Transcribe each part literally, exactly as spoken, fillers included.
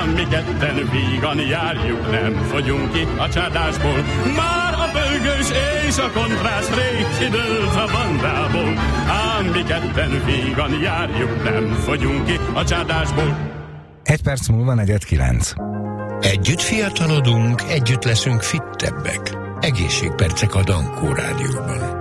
ám mi ketten vígan járjuk, nem fogyunk ki a csádásból. Már a bölgős és a kontrász rég kidőlt a bandából, ám mi ketten vígan járjuk, nem fogyunk ki a csádásból. Egy perc múlva negyed kilenc. Együtt fiatalodunk, együtt leszünk fittebbek. Egészségpercek a Dankó Rádióban.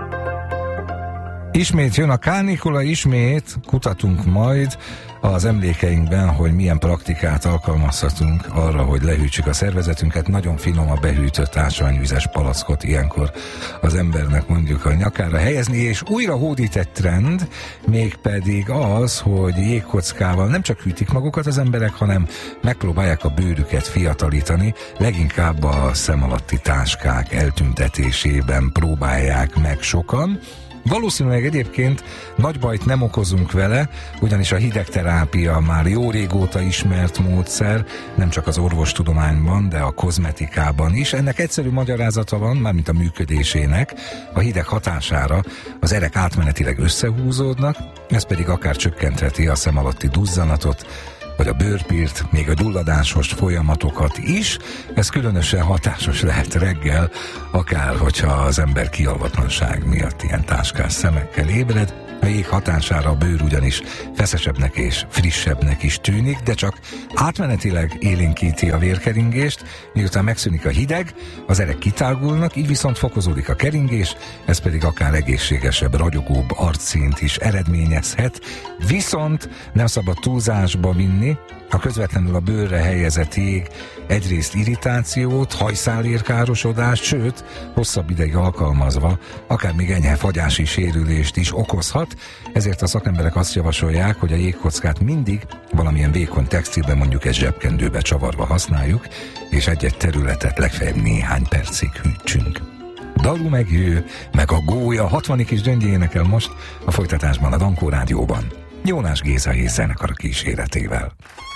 Ismét jön a kánikula, ismét kutatunk majd az emlékeinkben, hogy milyen praktikát alkalmazhatunk arra, hogy lehűtsük a szervezetünket. Nagyon finom a behűtött ásványvizes palackot ilyenkor az embernek mondjuk a nyakára helyezni, és újra hódít egy trend, mégpedig az, hogy jégkockával nem csak hűtik magukat az emberek, hanem megpróbálják a bőrüket fiatalítani, leginkább a szem alatti táskák eltüntetésében próbálják meg sokan. Valószínűleg egyébként nagy bajt nem okozunk vele, ugyanis a hidegterápia már jó régóta ismert módszer, nem csak az orvostudományban, de a kozmetikában is. Ennek egyszerű magyarázata van, mármint a működésének, a hideg hatására az erek átmenetileg összehúzódnak, ez pedig akár csökkentheti a szem alatti duzzanatot, vagy a bőrpírt, még a gyulladásos folyamatokat is. Ez különösen hatásos lehet reggel, akár hogyha az ember kialvatlanság miatt ilyen táskás szemekkel ébred. A jég hatására a bőr ugyanis feszesebbnek és frissebbnek is tűnik, de csak átmenetileg élénkíti a vérkeringést, miután megszűnik a hideg, az erek kitágulnak, így viszont fokozódik a keringés, ez pedig akár egészségesebb, ragyogóbb arcszínt is eredményezhet, viszont nem szabad túlzásba vinni. A közvetlenül a bőrre helyezett jég egyrészt irritációt, hajszálérkárosodást, sőt, hosszabb ideig alkalmazva akár még enyhe fagyási sérülést is okozhat, ezért a szakemberek azt javasolják, hogy a jégkockát mindig valamilyen vékony textilben, mondjuk egy zsebkendőbe csavarva használjuk, és egy-egy területet legfeljebb néhány percig hűtsünk. Dalu meg jő, meg a gólya, hatvanik is Gyöngyi énekel most, a folytatásban a Dankó Rádióban. Jónás Géza és zenekar kíséretével.